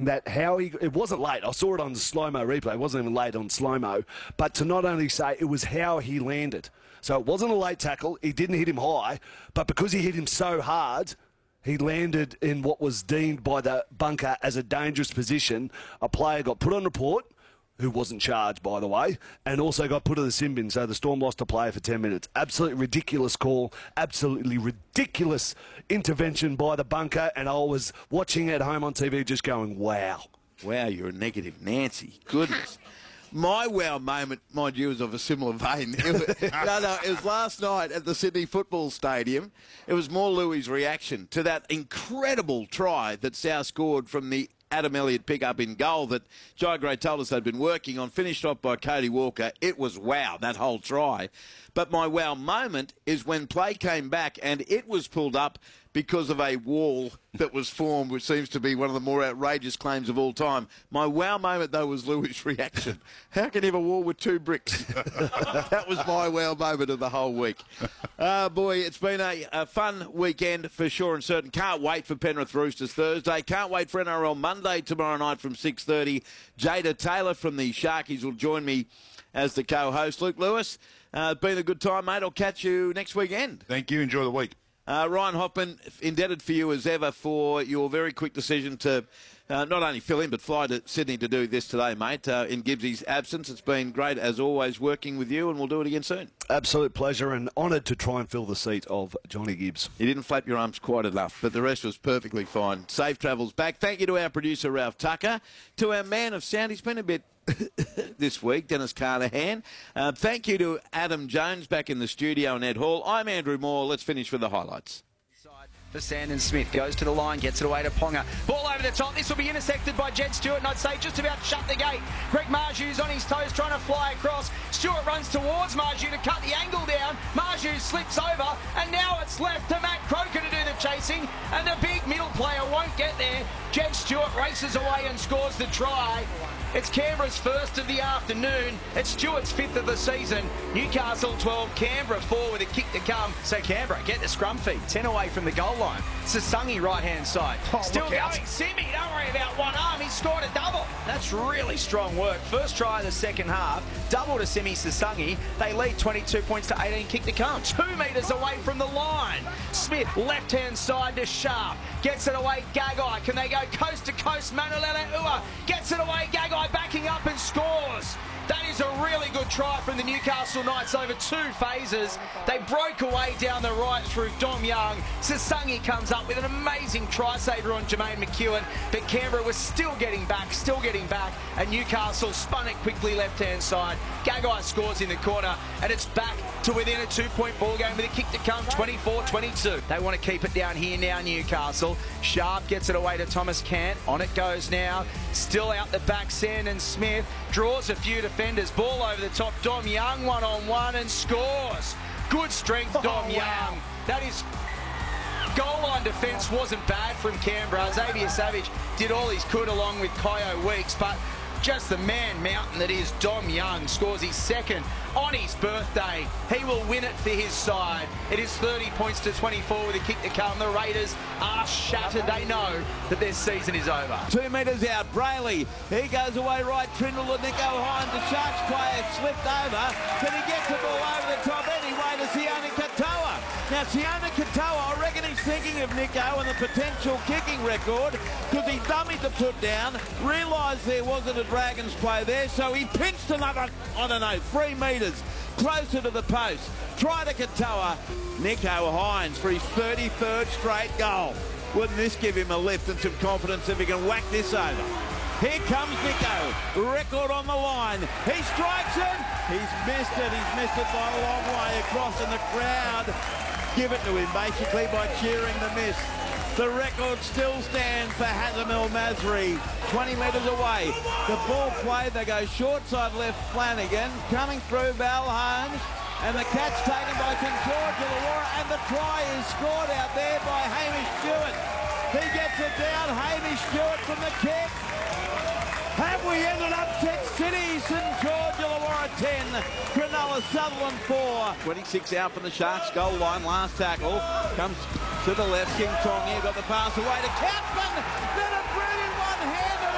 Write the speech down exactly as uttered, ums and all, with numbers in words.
that how he, it wasn't late. I saw it on the slow-mo replay. It wasn't even late on slow-mo. But to not only say it was how he landed. So it wasn't a late tackle. He didn't hit him high. But because he hit him so hard, he landed in what was deemed by the bunker as a dangerous position. A player got put on report, who wasn't charged, by the way, and also got put in the sin bin, so the Storm lost a player for ten minutes. Absolutely ridiculous call, absolutely ridiculous intervention by the bunker, and I was watching at home on T V just going, wow. Wow, you're a negative Nancy. Goodness. My wow moment, mind you, is of a similar vein. It was, no, no, it was last night at the Sydney Football Stadium. It was more Louis' reaction to that incredible try that South scored from the Adam Elliott pick up in goal that Jai Gray told us they'd been working on, finished off by Cody Walker. It was wow, that whole try. But my wow moment is when play came back and it was pulled up because of a wall that was formed, which seems to be one of the more outrageous claims of all time. My wow moment, though, was Louis' reaction. How can you have a wall with two bricks? That was my wow moment of the whole week. Uh, boy, it's been a, a fun weekend for sure and certain. Can't wait for Penrith Roosters Thursday. Can't wait for N R L Monday tomorrow night from six thirty. Jada Taylor from the Sharkies will join me as the co-host. Luke Lewis, uh, it's been a good time, mate. I'll catch you next weekend. Thank you. Enjoy the week. Uh, Ryan Hoffman, indebted for you as ever for your very quick decision to uh, not only fill in but fly to Sydney to do this today, mate, uh, in Gibbsy's absence. It's been great, as always, working with you, and we'll do it again soon. Absolute pleasure and honoured to try and fill the seat of Johnny Gibbs. You didn't flap your arms quite enough, but the rest was perfectly fine. Safe travels back. Thank you to our producer, Ralph Tucker, to our man of sound. He's been a bit this week, Dennis Carnahan. Uh, thank you to Adam Jones back in the studio and Ed Hall. I'm Andrew Moore. Let's finish with the highlights. For Sandon Smith, goes to the line, gets it away to Ponga. Ball over the top. This will be intersected by Jed Stewart, and I'd say just about shut the gate. Greg Marju's on his toes, trying to fly across. Stewart runs towards Marju to cut the angle down. Marju slips over, and now it's left to Matt Croker to do the chasing, and the big middle player won't get there. Jed Stewart races away and scores the try. It's Canberra's first of the afternoon. It's Stewart's fifth of the season. Newcastle twelve, Canberra four with a kick to come. So Canberra get the scrum feed. ten away from the goal line. Sasungi right-hand side. Oh, Still going. Simi, don't worry about one arm. He scored a double. That's really strong work. First try of the second half. Double to Simi Sasungi. They lead twenty-two points to eighteen. Kick to come. Two metres away from the line. Smith, left-hand side to Sharp. Gets it away, Gagai. Can they go coast to coast? Manolele Ua gets it away, Gagai backing up and scores. That is a really good try from the Newcastle Knights over two phases. They broke away down the right through Dom Young. Sasungi comes up with an amazing try saver on Jermaine McEwen, but Canberra was still getting back, still getting back, and Newcastle spun it quickly left-hand side. Gagai scores in the corner, and it's back to within a two-point ball game with a kick to come, twenty-four twenty-two. They want to keep it down here now, Newcastle. Sharp gets it away to Thomas Cant. On it goes now. Still out the back, Sandon Smith draws a few defenders. Ball over the top. Dom Young one-on-one and scores. Good strength, Dom oh, Young. Wow. That is... Goal line defence wasn't bad from Canberra. Xavier Savage did all he could along with Kyo Weeks, but just the man mountain that is Dom Young scores his second on his birthday. He will win it for his side. It is thirty points to twenty-four with a kick to come. The Raiders are shattered. They know that their season is over. Two metres out, Brayley. He goes away right. Trindle and Nico Hines. The Sharks player slipped over. Can he get the ball over the top anyway to Sione Katoa? Now, Sione Katoa, I reckon he's thinking of Nico and the potential kicking record because he dummied the put down, realised there wasn't a Dragons play there, so he pinched another, I don't know, three metres closer to the post. Try to Katoa. Nico Hines for his thirty-third straight goal. Wouldn't this give him a lift and some confidence if he can whack this over? Here comes Nico. Record on the line. He strikes it. He's missed it. He's missed it by a long way across, and the crowd give it to him basically by cheering the miss. The record still stands for Hazem El Masri, twenty metres away. The ball played, they go short side left, Flanagan, coming through Val Holmes, and the catch taken by St George Illawarra, and the try is scored out there by Hamish Stewart. He gets it down, Hamish Stewart from the kick. Have we ended up Tech City, St George Illawarra ten, Cronulla Sutherland four. twenty-six out from the Sharks goal line, last tackle, comes to the left, King Tonga got the pass away to Kampman, then a brilliant one here.